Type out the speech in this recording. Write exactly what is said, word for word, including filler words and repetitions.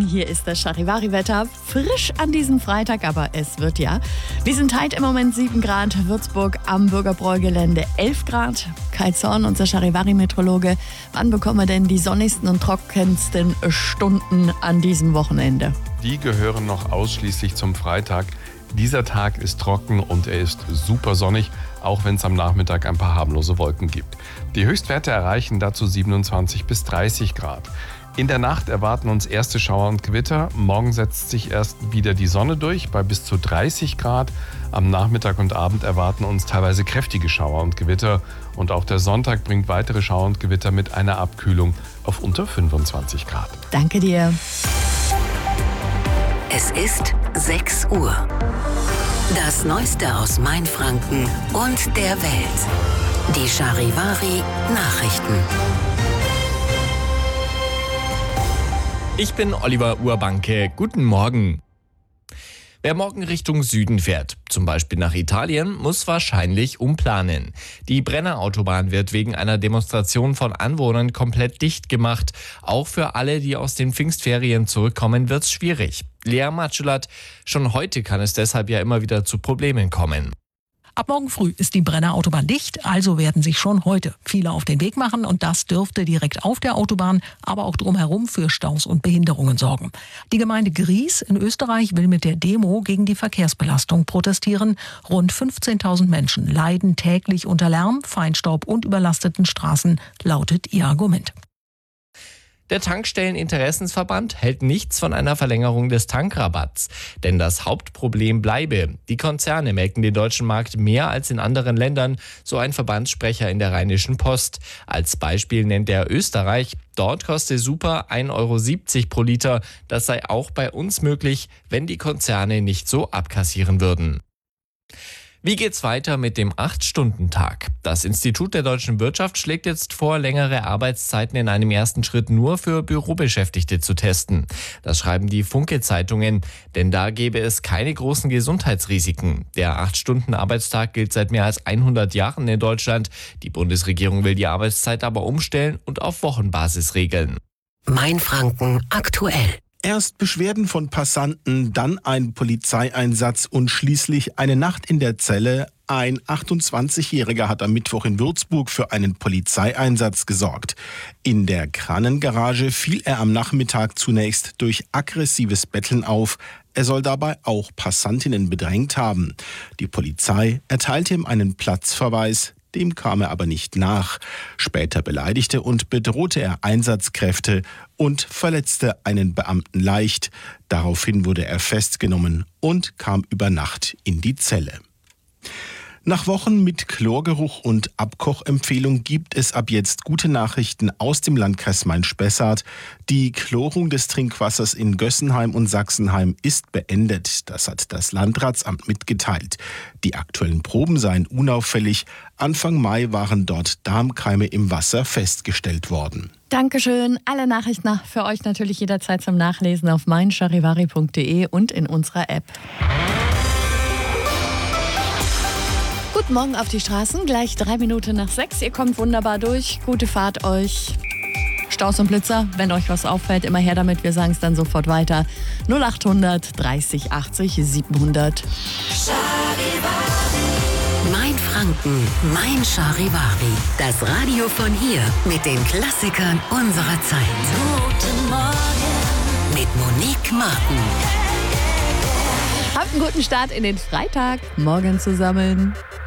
hier ist das Charivari-Wetter. Frisch an diesem Freitag, aber es wird ja. Wiesenthal im Moment sieben Grad, Würzburg am Bürgerbräu-Gelände elf Grad. Kai Zorn, unser Charivari-Meteorologe. Wann bekommen wir denn die sonnigsten und trockensten Stunden an diesem Wochenende? Die gehören noch ausschließlich zum Freitag. Dieser Tag ist trocken und er ist super sonnig, auch wenn es am Nachmittag ein paar harmlose Wolken gibt. Die Höchstwerte erreichen dazu siebenundzwanzig bis dreißig Grad. In der Nacht erwarten uns erste Schauer und Gewitter. Morgen setzt sich erst wieder die Sonne durch bei bis zu dreißig Grad. Am Nachmittag und Abend erwarten uns teilweise kräftige Schauer und Gewitter. Und auch der Sonntag bringt weitere Schauer und Gewitter mit einer Abkühlung auf unter fünfundzwanzig Grad. Danke dir. Es ist sechs Uhr. Das Neueste aus Mainfranken und der Welt. Die Charivari Nachrichten. Ich bin Oliver Urbanke. Guten Morgen. Wer morgen Richtung Süden fährt, zum Beispiel nach Italien, muss wahrscheinlich umplanen. Die Brenner Autobahn wird wegen einer Demonstration von Anwohnern komplett dicht gemacht. Auch für alle, die aus den Pfingstferien zurückkommen, wird's schwierig. Lea Matschulat, schon heute kann es deshalb ja immer wieder zu Problemen kommen. Ab morgen früh ist die Brenner Autobahn dicht, also werden sich schon heute viele auf den Weg machen und das dürfte direkt auf der Autobahn, aber auch drumherum für Staus und Behinderungen sorgen. Die Gemeinde Gries in Österreich will mit der Demo gegen die Verkehrsbelastung protestieren. Rund fünfzehntausend Menschen leiden täglich unter Lärm, Feinstaub und überlasteten Straßen, lautet ihr Argument. Der Tankstelleninteressensverband hält nichts von einer Verlängerung des Tankrabatts. Denn das Hauptproblem bleibe. Die Konzerne melken den deutschen Markt mehr als in anderen Ländern, so ein Verbandssprecher in der Rheinischen Post. Als Beispiel nennt er Österreich. Dort kostet Super ein Euro siebzig pro Liter. Das sei auch bei uns möglich, wenn die Konzerne nicht so abkassieren würden. Wie geht's weiter mit dem acht-Stunden-Tag? Das Institut der deutschen Wirtschaft schlägt jetzt vor, längere Arbeitszeiten in einem ersten Schritt nur für Bürobeschäftigte zu testen. Das schreiben die Funke-Zeitungen, denn da gäbe es keine großen Gesundheitsrisiken. Der acht-Stunden-Arbeitstag gilt seit mehr als hundert Jahren in Deutschland. Die Bundesregierung will die Arbeitszeit aber umstellen und auf Wochenbasis regeln. Mainfranken aktuell. Erst Beschwerden von Passanten, dann ein Polizeieinsatz und schließlich eine Nacht in der Zelle. Ein achtundzwanzigjähriger hat am Mittwoch in Würzburg für einen Polizeieinsatz gesorgt. In der Kranengarage fiel er am Nachmittag zunächst durch aggressives Betteln auf. Er soll dabei auch Passantinnen bedrängt haben. Die Polizei erteilte ihm einen Platzverweis. Dem kam er aber nicht nach. Später beleidigte und bedrohte er Einsatzkräfte und verletzte einen Beamten leicht. Daraufhin wurde er festgenommen und kam über Nacht in die Zelle. Nach Wochen mit Chlorgeruch und Abkochempfehlung gibt es ab jetzt gute Nachrichten aus dem Landkreis Main-Spessart. Die Chlorung des Trinkwassers in Gössenheim und Sachsenheim ist beendet. Das hat das Landratsamt mitgeteilt. Die aktuellen Proben seien unauffällig. Anfang Mai waren dort Darmkeime im Wasser festgestellt worden. Dankeschön. Alle Nachrichten für euch natürlich jederzeit zum Nachlesen auf mein charivari punkt de und in unserer App. Guten Morgen auf die Straßen, gleich drei Minuten nach sechs. Ihr kommt wunderbar durch. Gute Fahrt euch. Staus und Blitzer, wenn euch was auffällt, immer her damit. Wir sagen es dann sofort weiter. null achthundert dreißig achtzig siebenhundert. Mainfranken, mein Charivari. Das Radio von hier mit den Klassikern unserer Zeit. Guten Morgen mit Monique Martin. Habt einen guten Start in den Freitag. Morgen zusammen.